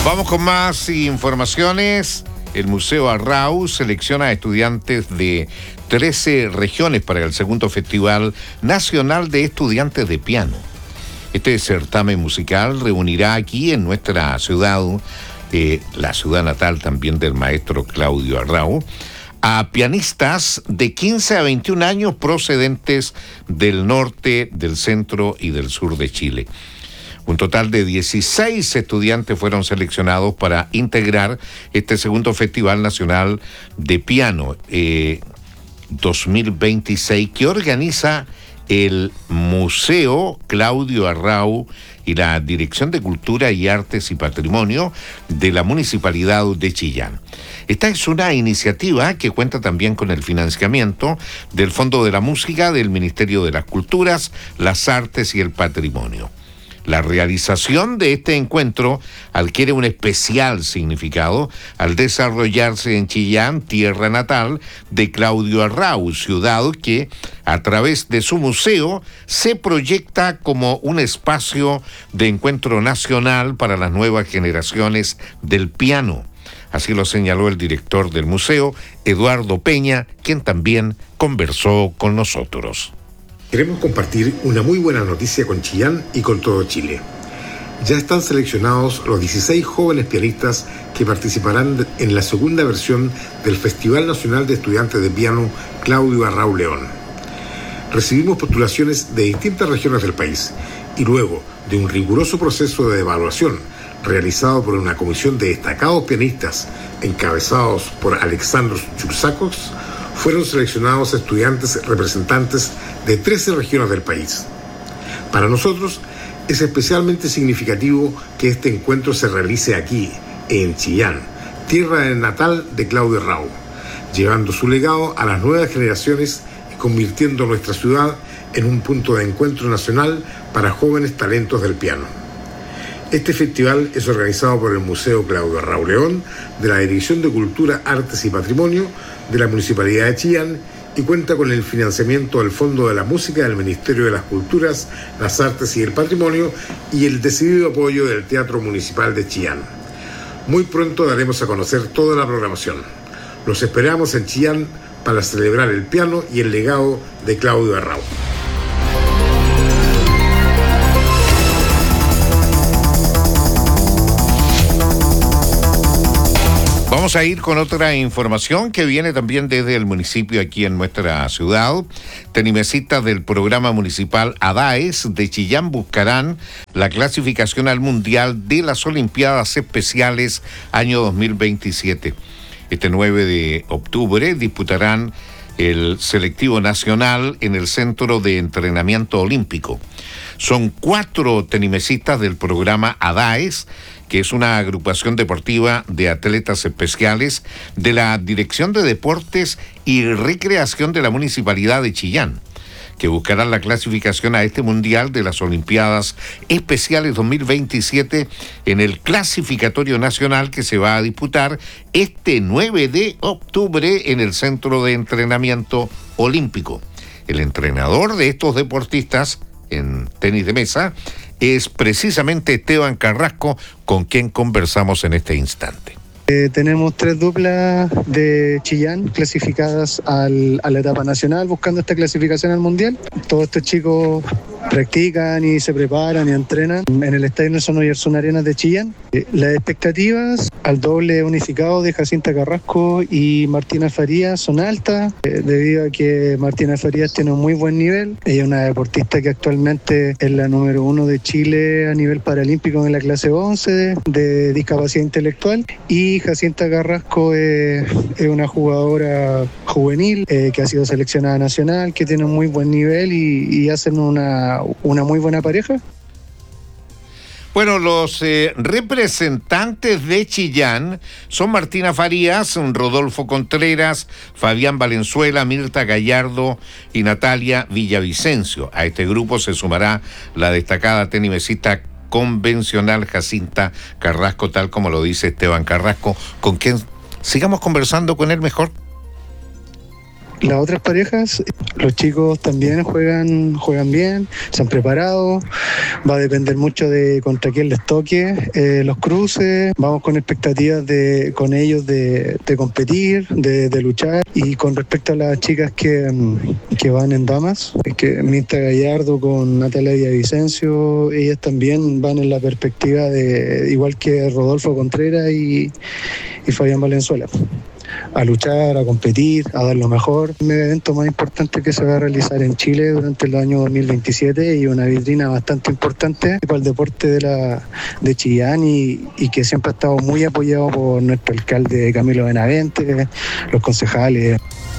Vamos con más informaciones. El Museo Arrau selecciona a estudiantes de 13 regiones para el segundo Festival Nacional de Estudiantes de Piano. Este certamen musical reunirá aquí en nuestra ciudad, la ciudad natal también del maestro Claudio Arrau, a pianistas de 15 a 21 años procedentes del norte, del centro y del sur de Chile. Un total de 16 estudiantes fueron seleccionados para integrar este segundo Festival Nacional de Piano 2026 que organiza el Museo Claudio Arrau y la Dirección de Cultura y Artes y Patrimonio de la Municipalidad de Chillán. Esta es una iniciativa que cuenta también con el financiamiento del Fondo de la Música, del Ministerio de las Culturas, las Artes y el Patrimonio. La realización de este encuentro adquiere un especial significado al desarrollarse en Chillán, tierra natal de Claudio Arrau, ciudad que, a través de su museo, se proyecta como un espacio de encuentro nacional para las nuevas generaciones del piano. Así lo señaló el director del museo, Eduardo Peña, quien también conversó con nosotros. Queremos compartir una muy buena noticia con Chillán y con todo Chile. Ya están seleccionados los 16 jóvenes pianistas que participarán en la segunda versión del Festival Nacional de Estudiantes de Piano Claudio Arrau León. Recibimos postulaciones de distintas regiones del país y luego de un riguroso proceso de evaluación realizado por una comisión de destacados pianistas encabezados por Alexandros Chursakos, fueron seleccionados estudiantes representantes de 13 regiones del país. Para nosotros es especialmente significativo que este encuentro se realice aquí, en Chillán, tierra natal de Claudio Arrau, llevando su legado a las nuevas generaciones y convirtiendo nuestra ciudad en un punto de encuentro nacional para jóvenes talentos del piano. Este festival es organizado por el Museo Claudio Arrau León, de la Dirección de Cultura, Artes y Patrimonio de la Municipalidad de Chillán y cuenta con el financiamiento del Fondo de la Música del Ministerio de las Culturas, las Artes y el Patrimonio y el decidido apoyo del Teatro Municipal de Chillán. Muy pronto daremos a conocer toda la programación. Los esperamos en Chillán para celebrar el piano y el legado de Claudio Arrau. Vamos a ir con otra información que viene también desde el municipio aquí en nuestra ciudad. Tenimesistas del programa municipal ADAES de Chillán buscarán la clasificación al Mundial de las Olimpiadas Especiales año 2027. Este 9 de octubre disputarán el selectivo nacional en el Centro de Entrenamiento Olímpico. Son 4 tenimesistas del programa ADAES, que es una agrupación deportiva de atletas especiales de la Dirección de Deportes y Recreación de la Municipalidad de Chillán, que buscarán la clasificación a este Mundial de las Olimpiadas Especiales 2027 en el clasificatorio nacional que se va a disputar este 9 de octubre en el Centro de Entrenamiento Olímpico. El entrenador de estos deportistas en tenis de mesa es precisamente Esteban Carrasco, con quien conversamos en este instante. Tenemos 3 duplas de Chillán clasificadas a la etapa nacional buscando esta clasificación al Mundial. Todos estos chicos practican y se preparan y entrenan en el Estadio Nelson Oyarzún Arenas de Chillán. Las expectativas al doble unificado de Jacinta Carrasco y Martina Farías son altas, debido a que Martina Farías tiene un muy buen nivel. Ella es una deportista que actualmente es la número 1 de Chile a nivel paralímpico en la clase 11 de discapacidad intelectual, y Jacinta Carrasco es una jugadora juvenil que ha sido seleccionada nacional, que tiene un muy buen nivel y hacen una muy buena pareja. Bueno, los representantes de Chillán son Martina Farías, Rodolfo Contreras, Fabián Valenzuela, Mirta Gallardo y Natalia Villavicencio. A este grupo se sumará la destacada tenimesista convencional Jacinta Carrasco, tal como lo dice Esteban Carrasco, con quien sigamos conversando con él mejor. Las otras parejas, los chicos también juegan bien, se han preparado, va a depender mucho de contra quién les toque los cruces, vamos con expectativas con ellos de competir, de luchar. Y con respecto a las chicas que van en damas, que Mirta Gallardo con Natalia Villavicencio, ellas también van en la perspectiva de, igual que Rodolfo Contreras y Fabián Valenzuela, a luchar, a competir, a dar lo mejor. El mega evento más importante que se va a realizar en Chile durante el año 2027 y una vitrina bastante importante para el deporte de Chillán y que siempre ha estado muy apoyado por nuestro alcalde Camilo Benavente, los concejales.